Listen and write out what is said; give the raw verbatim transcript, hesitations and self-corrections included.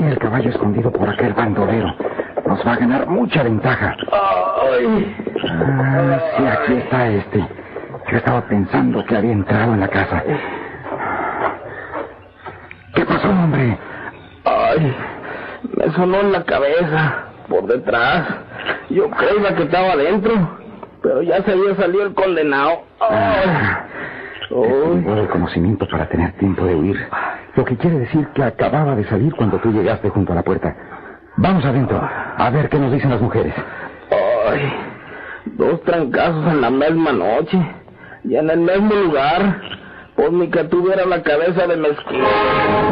Tenía el caballo escondido por aquel bandolero. Nos va a ganar mucha ventaja. Ay. Ah, sí, aquí está este. Yo estaba pensando que había entrado en la casa. ¿Qué pasó, hombre? Ay, me sonó en la cabeza, por detrás. Yo creía que estaba adentro, pero ya se había salido el condenado. Ah, Ay. es el conocimiento para tener tiempo de huir. Lo que quiere decir que acababa de salir cuando tú llegaste junto a la puerta. Vamos adentro, a ver qué nos dicen las mujeres. Ay, dos trancazos en la misma noche y en el mismo lugar, por mi que tuviera la cabeza de mezquite.